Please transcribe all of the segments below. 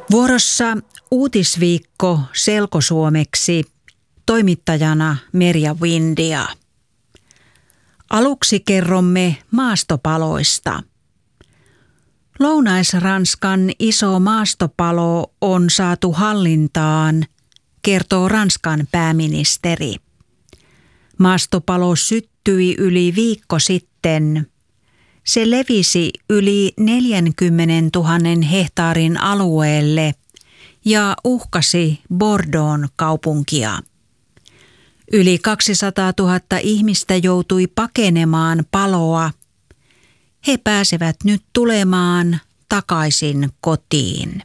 Vuorossa uutisviikko selkosuomeksi, toimittajana Merja Windia. Aluksi kerromme maastopaloista. Lounais-Ranskan iso maastopalo on saatu hallintaan, kertoo Ranskan pääministeri. Maastopalo syttyi yli viikko sitten. Se levisi yli 40 000 hehtaarin alueelle ja uhkasi Bordeaux'n kaupunkia. Yli 200 000 ihmistä joutui pakenemaan paloa. He pääsevät nyt tulemaan takaisin kotiin.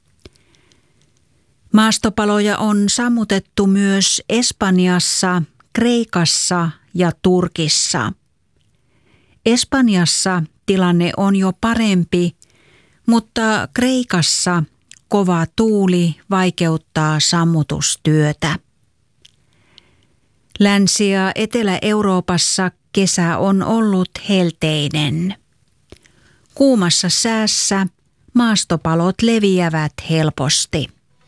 Maastopaloja on sammutettu myös Espanjassa, Kreikassa ja Turkissa. Espanjassa tilanne on jo parempi, mutta Kreikassa kova tuuli vaikeuttaa sammutustyötä. Länsi- ja Etelä-Euroopassa kesä on ollut helteinen. Kuumassa säässä maastopalot leviävät helposti.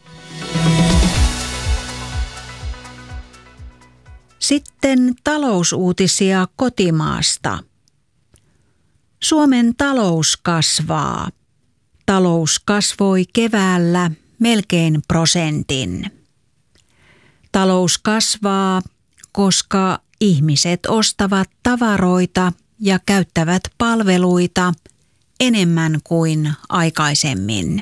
Sitten talousuutisia kotimaasta. Suomen talous kasvaa. Talous kasvoi keväällä melkein 1%. Talous kasvaa, koska ihmiset ostavat tavaroita ja käyttävät palveluita enemmän kuin aikaisemmin.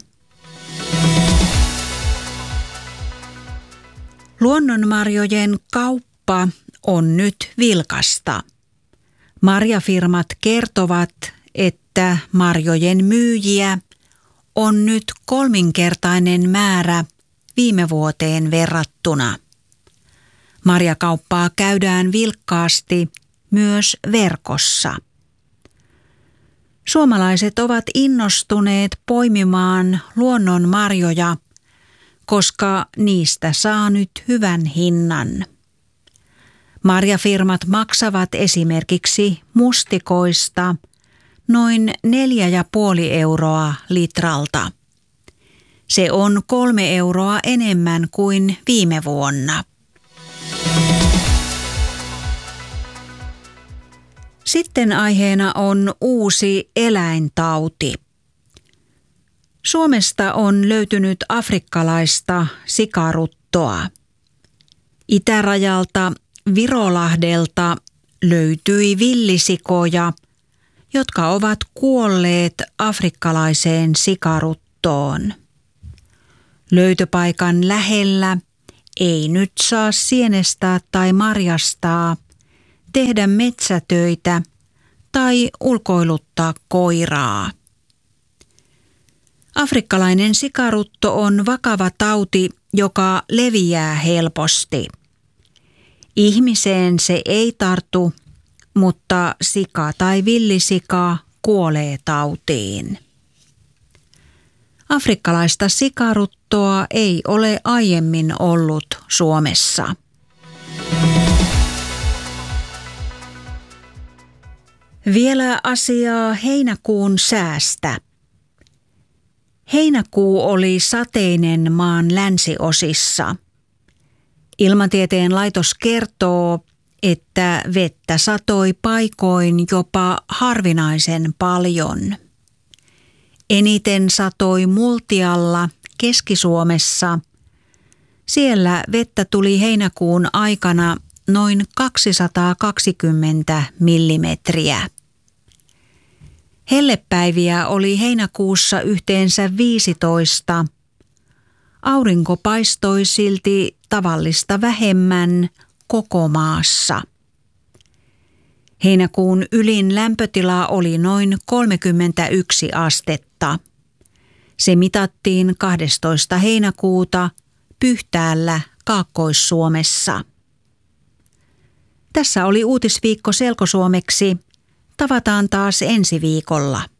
Luonnonmarjojen kauppa on nyt vilkasta. Marjafirmat kertovat, että marjojen myyjiä on nyt 3-kertainen määrä viime vuoteen verrattuna. Marjakauppaa käydään vilkkaasti myös verkossa. Suomalaiset ovat innostuneet poimimaan luonnonmarjoja, koska niistä saa nyt hyvän hinnan. Marjafirmat maksavat esimerkiksi mustikoista noin 4,5 euroa litralta. Se on 3 euroa enemmän kuin viime vuonna. Sitten aiheena on uusi eläintauti. Suomesta on löytynyt afrikkalaista sikaruttoa. Itärajalta Virolahdelta löytyi villisikoja, jotka ovat kuolleet afrikkalaiseen sikaruttoon. Löytöpaikan lähellä ei nyt saa sienestää tai marjastaa, tehdä metsätöitä tai ulkoiluttaa koiraa. Afrikkalainen sikarutto on vakava tauti, joka leviää helposti. Ihmiseen se ei tartu, mutta sika tai villisika kuolee tautiin. Afrikkalaista sikaruttoa ei ole aiemmin ollut Suomessa. Vielä asiaa heinäkuun säästä. Heinäkuu oli sateinen maan länsiosissa. Ilmatieteen laitos kertoo, että vettä satoi paikoin jopa harvinaisen paljon. Eniten satoi Multialla Keski-Suomessa. Siellä vettä tuli heinäkuun aikana noin 220 millimetriä. Hellepäiviä oli heinäkuussa yhteensä 15. Aurinko paistoi silti tavallista vähemmän koko maassa. Heinäkuun ylin lämpötila oli noin 31 astetta. Se mitattiin 12. heinäkuuta Pyhtäällä Kaakkois-Suomessa. Tässä oli uutisviikko selkosuomeksi. Tavataan taas ensi viikolla.